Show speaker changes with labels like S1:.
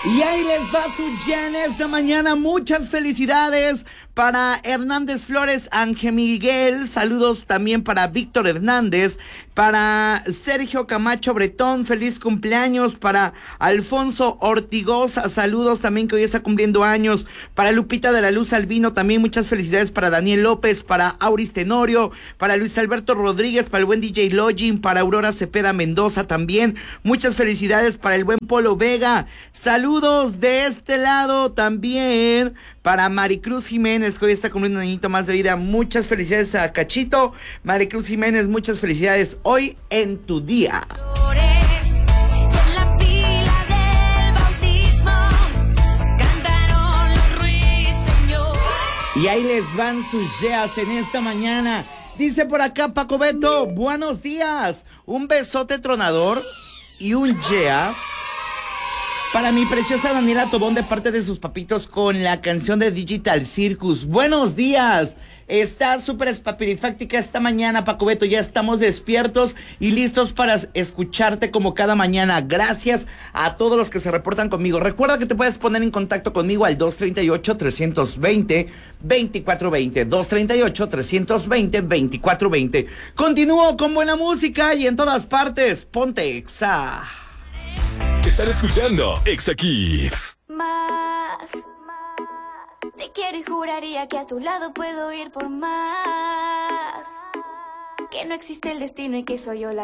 S1: Y ahí les va su Jen esta mañana. Muchas felicidades para Hernández Flores, Ángel Miguel. Saludos también para Víctor Hernández. Para Sergio Camacho Bretón, feliz cumpleaños. Para Alfonso Ortigosa, saludos también que hoy está cumpliendo años. Para Lupita de la Luz Albino, también muchas felicidades para Daniel López. Para Auris Tenorio, para Luis Alberto Rodríguez, para el buen DJ Login, para Aurora Cepeda Mendoza también. Muchas felicidades para el buen Polo Vega. Saludos de este lado también para Maricruz Jiménez, que hoy está cumpliendo un añito más de vida. Muchas felicidades a Cachito. Maricruz Jiménez, muchas felicidades hoy en tu día. Y ahí les van sus yeas en esta mañana. Dice por acá Paco Beto, buenos días. Un besote tronador y un yea para mi preciosa Daniela Tobón de parte de sus papitos con la canción de Digital Circus. Buenos días. Está súper espapirifáctica esta mañana, Paco Beto. Ya estamos despiertos y listos para escucharte como cada mañana. Gracias a todos los que se reportan conmigo. Recuerda que te puedes poner en contacto conmigo al 238-320-2420. 238-320-2420. Continúo con buena música y en todas partes. Ponte Exa.
S2: Están escuchando Exa Kids.
S3: Más. Te quiero y juraría que a tu lado puedo ir por más. Que no existe el destino y que soy yo la